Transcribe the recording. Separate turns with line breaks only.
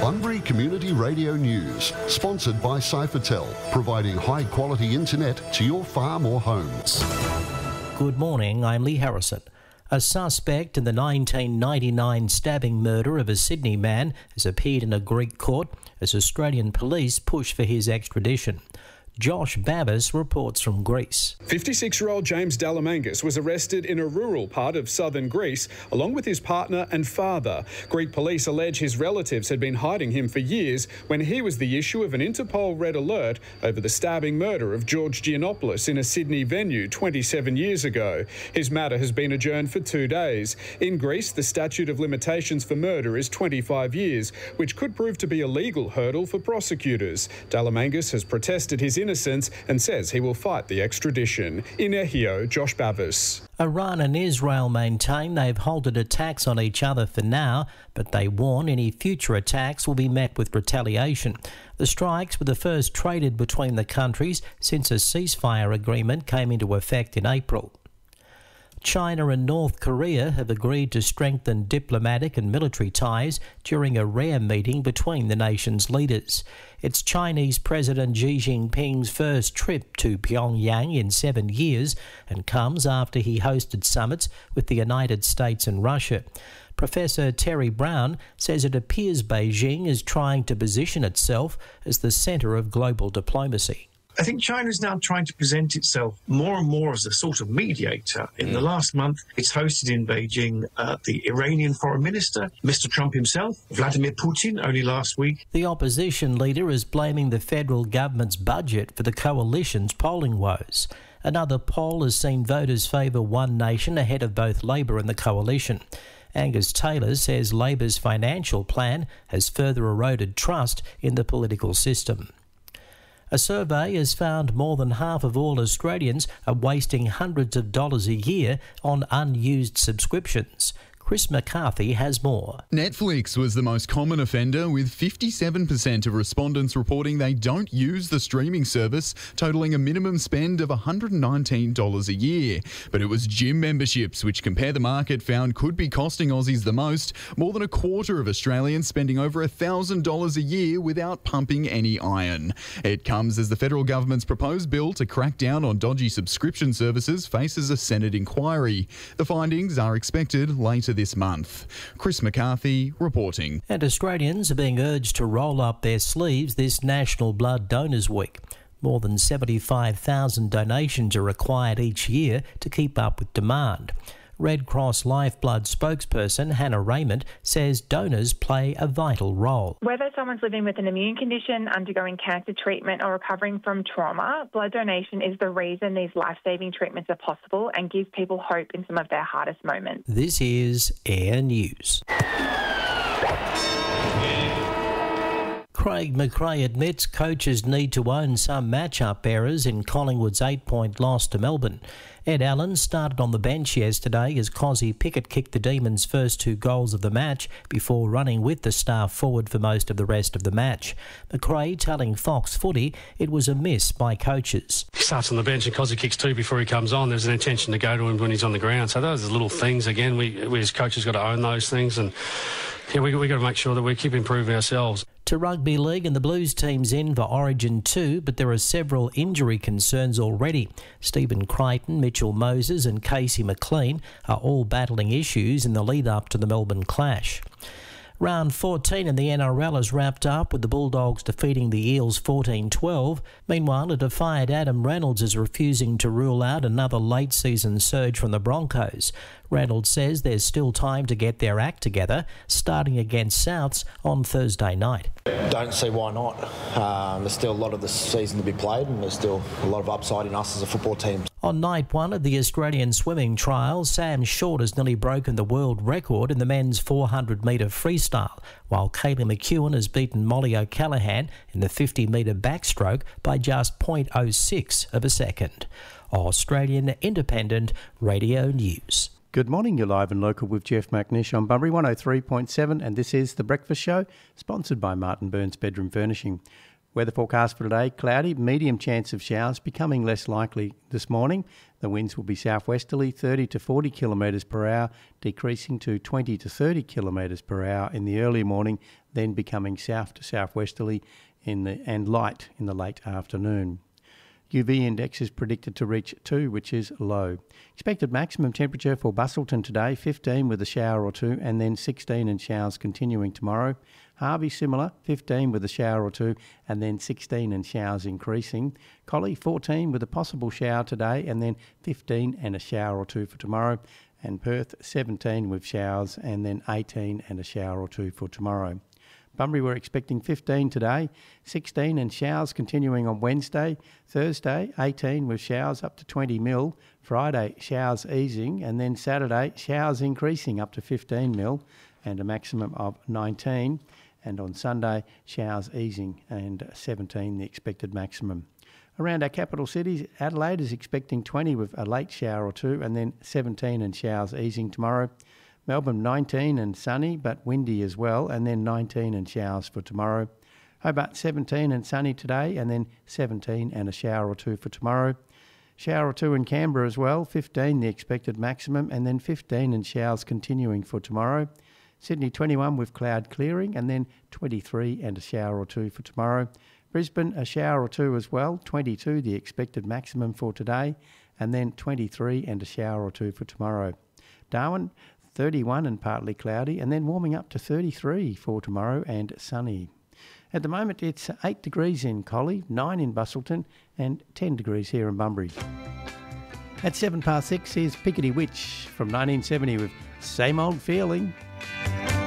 Bunbury Community Radio News, sponsored by Cyphertel, providing high-quality internet to your farm or homes.
Good morning, I'm Lee Harrison. A suspect in the 1999 stabbing murder of a Sydney man has appeared in a Greek court as Australian police push for his extradition. Josh Babbis reports from Greece.
56-year-old James Dalamangas was arrested in a rural part of southern Greece, along with his partner and father. Greek police allege his relatives had been hiding him for years when he was the issue of an Interpol red alert over the stabbing murder of George Giannopoulos in a Sydney venue 27 years ago. His matter has been adjourned for 2 days. In Greece, the statute of limitations for murder is 25 years, which could prove to be a legal hurdle for prosecutors. Dalamangas has protested his innocence and says he will fight the extradition. In Ehio, Josh Bavis.
Iran and Israel maintain they've halted attacks on each other for now, but they warn any future attacks will be met with retaliation. The strikes were the first traded between the countries since a ceasefire agreement came into effect in April. China and North Korea have agreed to strengthen diplomatic and military ties during a rare meeting between the nations' leaders. It's Chinese President Xi Jinping's first trip to Pyongyang in 7 years and comes after he hosted summits with the United States and Russia. Professor Terry Brown says it appears Beijing is trying to position itself as the centre of global diplomacy.
I think China is now trying to present itself more and more as a sort of mediator. In the last month, it's hosted in Beijing the Iranian foreign minister, Mr. Trump himself, Vladimir Putin, only last week.
The opposition leader is blaming the federal government's budget for the coalition's polling woes. Another poll has seen voters favour One Nation ahead of both Labor and the coalition. Angus Taylor says Labor's financial plan has further eroded trust in the political system. A survey has found more than half of all Australians are wasting hundreds of dollars a year on unused subscriptions. Chris McCarthy has more.
Netflix was the most common offender, with 57% of respondents reporting they don't use the streaming service, totalling a minimum spend of $119 a year. But it was gym memberships, which Compare the Market found could be costing Aussies the most, more than a quarter of Australians spending over $1,000 a year without pumping any iron. It comes as the federal government's proposed bill to crack down on dodgy subscription services faces a Senate inquiry. The findings are expected later this month. Chris McCarthy reporting.
And Australians are being urged to roll up their sleeves this National Blood Donors Week. More than 75,000 donations are required each year to keep up with demand. Red Cross Lifeblood spokesperson Hannah Raymond says donors play a vital role.
Whether someone's living with an immune condition, undergoing cancer treatment or recovering from trauma, blood donation is the reason these life-saving treatments are possible and gives people hope in some of their hardest moments.
This is Air News. Craig McRae admits coaches need to own some match-up errors in Collingwood's 8-point loss to Melbourne. Ed Allen started on the bench yesterday as Cozzy Pickett kicked the Demons' first 2 goals of the match before running with the star forward for most of the rest of the match. McRae telling Fox Footy it was a miss by coaches.
He starts on the bench and Cozzy kicks 2 before he comes on. There's an intention to go to him when he's on the ground. So those are little things, again, we as coaches got to own those things, and yeah, we got to make sure that we keep improving ourselves.
To rugby league, and the Blues team's in for Origin 2, but there are several injury concerns already. Stephen Crichton, Mitchell Moses and Casey McLean are all battling issues in the lead-up to the Melbourne clash. Round 14 in the NRL is wrapped up with the Bulldogs defeating the Eels 14-12. Meanwhile, a defiant Adam Reynolds is refusing to rule out another late-season surge from the Broncos. Reynolds says there's still time to get their act together, starting against Souths on Thursday night.
Don't see why not. There's still a lot of the season to be played, and there's still a lot of upside in us as a football team.
On night 1 of the Australian swimming trials, Sam Short has nearly broken the world record in the men's 400-metre freestyle, while Kaylee McEwen has beaten Molly O'Callaghan in the 50-metre backstroke by just 0.06 of a second. Australian Independent Radio News.
Good morning, you're live and local with Jeff McNish on Bunbury 103.7, and this is The Breakfast Show, sponsored by Martin Burns Bedroom Furnishing. Weather forecast for today, cloudy, medium chance of showers, becoming less likely this morning. The winds will be southwesterly, 30 to 40 kilometres per hour, decreasing to 20 to 30 kilometres per hour in the early morning, then becoming south to southwesterly and light in the late afternoon. UV index is predicted to reach 2, which is low. Expected maximum temperature for Busselton today, 15 with a shower or two, and then 16 and showers continuing tomorrow. Harvey similar, 15 with a shower or two, and then 16 and showers increasing. Collie, 14 with a possible shower today, and then 15 and a shower or two for tomorrow. And Perth, 17 with showers, and then 18 and a shower or two for tomorrow. Bunbury, we're expecting 15 today, 16 and showers continuing on Wednesday. Thursday, 18 with showers up to 20 mil. Friday, showers easing, and then Saturday, showers increasing up to 15 mil and a maximum of 19. And on Sunday, showers easing and 17 the expected maximum. Around our capital cities, Adelaide is expecting 20 with a late shower or two, and then 17 and showers easing tomorrow. Melbourne 19 and sunny but windy as well, and then 19 and showers for tomorrow. Hobart 17 and sunny today, and then 17 and a shower or two for tomorrow. Shower or two in Canberra as well, 15 the expected maximum, and then 15 and showers continuing for tomorrow. Sydney 21 with cloud clearing, and then 23 and a shower or two for tomorrow. Brisbane a shower or two as well, 22 the expected maximum for today, and then 23 and a shower or two for tomorrow. Darwin 31 and partly cloudy, and then warming up to 33 for tomorrow and sunny. At the moment, it's 8 degrees in Collie, 9 in Busselton, and 10 degrees here in Bunbury. At 6:07, here's Pickety Witch from 1970 with Same Old Feeling.